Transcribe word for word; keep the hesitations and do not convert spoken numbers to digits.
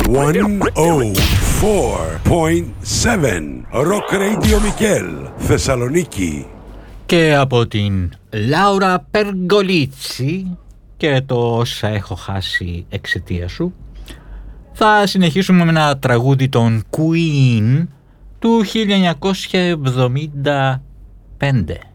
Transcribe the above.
εκατόν τέσσερα κόμμα επτά Rock Radio Μικέλ, Θεσσαλονίκη. Και από την Λάουρα Περγολίτσι και το όσα έχω χάσει εξαιτία σου, θα συνεχίσουμε με ένα τραγούδι των Queen του χίλια εννιακόσια εβδομήντα πέντε.